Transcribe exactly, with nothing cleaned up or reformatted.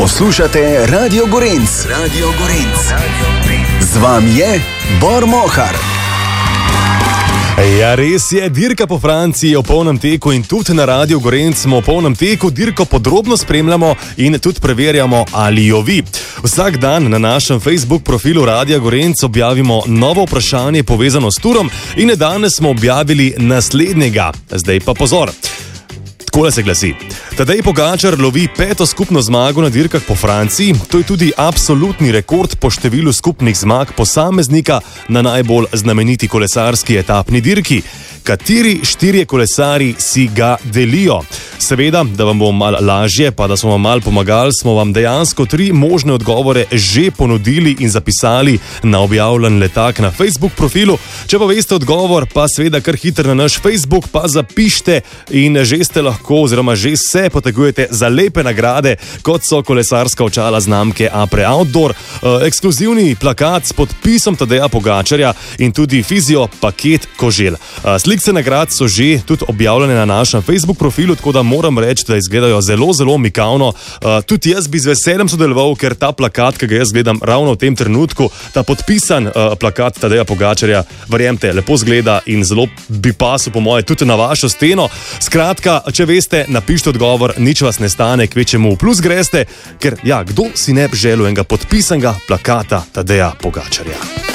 Poslušate Radio Gorenc. Radio Gorenc. Z vami je Bor Mohar. Ja, res je, dirka po Franciji je v polnem teku in tudi na Radio Gorenc smo v polnem teku, dirko podrobno spremljamo in tudi preverjamo, ali jo vi. Vsak dan na našem Facebook profilu Radia Gorenc objavimo novo vprašanje povezano s turom in danes smo objavili naslednjega. Zdaj pa pozor. Takole se glasi. Tadej Pogačar lovi peto skupno zmago na dirkah po Franciji. To je tudi absolutni rekord po številu skupnih zmag posameznika na najbolj znameniti kolesarski etapni dirki. Kateri štirje kolesari si ga delijo? Seveda, da vam bo malo lažje, pa da smo vam malo pomagali, smo vam dejansko tri možne odgovore že ponudili in zapisali na objavljen letak na Facebook profilu. Če pa veste odgovor, pa seveda kar hitro na naš Facebook, pa zapište in že ste lahko, oziroma že se potegujete za lepe nagrade, kot so kolesarska očala znamke Apre Outdoor, ekskluzivni plakat s podpisom Tadeja Pogačarja in tudi fizio paket kožel. Slikce nagrad so že tudi objavljene na našem Facebook profilu, tako da moram reči, da izgledajo zelo, zelo mikavno. Tudi jaz bi z veseljem sodeloval, ker ta plakat, ki ga jaz gledam ravno v tem trenutku, ta podpisan plakat Tadeja Pogačarja, verjemte, lepo zgleda in zelo bi pasel po moje tudi na vašo steno. Skratka, če veste, napišite odgovor, nič vas ne stane, kvečemu v plus greste, ker ja, kdo si ne bi želel enega podpisanega plakata Tadeja Pogačarja.